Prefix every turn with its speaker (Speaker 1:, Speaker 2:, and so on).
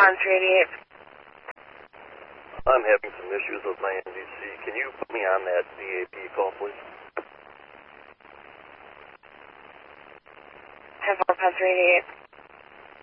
Speaker 1: Ponce 88.
Speaker 2: I'm having some issues with my NBC. Can you put me on that DAP call, please?
Speaker 1: 10-4 Ponce 88.